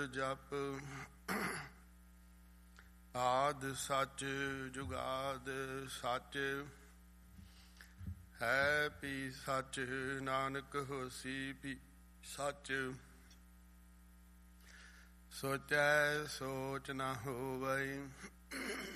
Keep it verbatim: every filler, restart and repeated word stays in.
ਜਪ। ਆਦ ਸੱਚ ਜੁਗਾਦ ਸੱਚ, ਹੈ ਵੀ ਸੱਚ ਨਾਨਕ ਹੋਸੀ ਵੀ ਸੱਚ। ਸੋਚੈ ਸੋਚ ਨਾ ਹੋਵੈ,